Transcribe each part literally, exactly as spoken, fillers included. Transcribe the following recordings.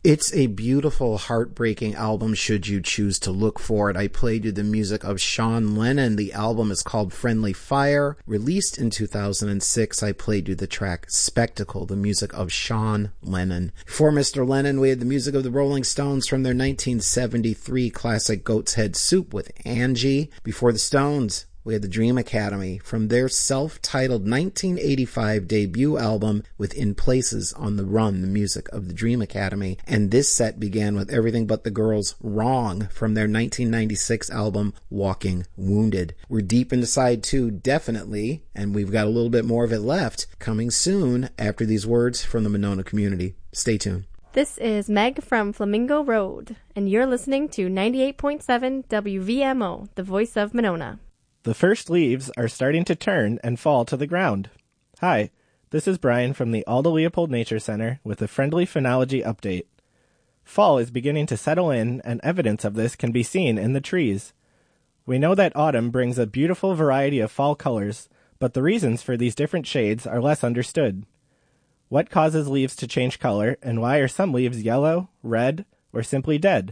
It's a beautiful, heartbreaking album should you choose to look for it. I played you the music of Sean Lennon. The album is called Friendly Fire. Released in two thousand six, I played you the track Spectacle, the music of Sean Lennon. Before Mister Lennon, we had the music of the Rolling Stones from their nineteen seventy-three classic Goat's Head Soup with Angie. Before the Stones, we had the Dream Academy from their self-titled nineteen eighty-five debut album with In Places on the Run, the music of the Dream Academy. And this set began with Everything But the Girls Wrong from their nineteen ninety-six album Walking Wounded. We're deep into side two, definitely, and we've got a little bit more of it left coming soon after these words from the Monona community. Stay tuned. This is Meg from Flamingo Road, and you're listening to ninety-eight point seven W V M O, the voice of Monona. The first leaves are starting to turn and fall to the ground. Hi, this is Brian from the Alda Leopold Nature Center with a friendly phenology update. Fall is beginning to settle in, and evidence of this can be seen in the trees. We know that autumn brings a beautiful variety of fall colors, but the reasons for these different shades are less understood. What causes leaves to change color, and why are some leaves yellow, red, or simply dead?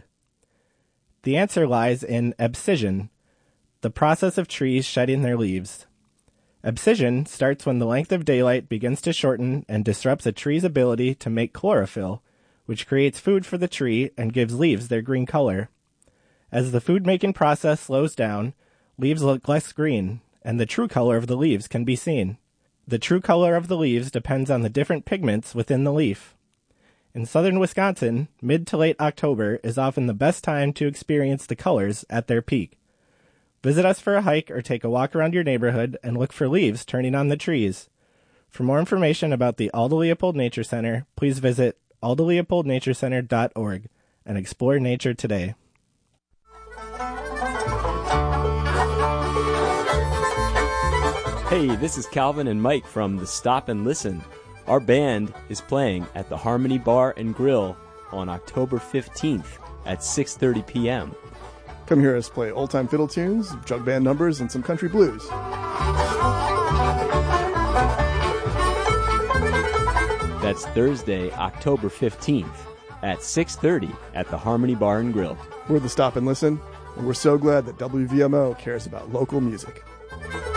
The answer lies in abscission, the process of trees shedding their leaves. Abscission starts when the length of daylight begins to shorten and disrupts a tree's ability to make chlorophyll, which creates food for the tree and gives leaves their green color. As the food-making process slows down, leaves look less green, and the true color of the leaves can be seen. The true color of the leaves depends on the different pigments within the leaf. In southern Wisconsin, mid to late October is often the best time to experience the colors at their peak. Visit us for a hike or take a walk around your neighborhood and look for leaves turning on the trees. For more information about the Alda Leopold Nature Center, please visit alda leopold nature center dot org and explore nature today. Hey, this is Calvin and Mike from the Stop and Listen. Our band is playing at the Harmony Bar and Grill on October fifteenth at six thirty p.m. Come hear us play old-time fiddle tunes, jug band numbers, and some country blues. That's Thursday, October fifteenth at six thirty at the Harmony Bar and Grill. We're the Stop and Listen, and we're so glad that W V M O cares about local music.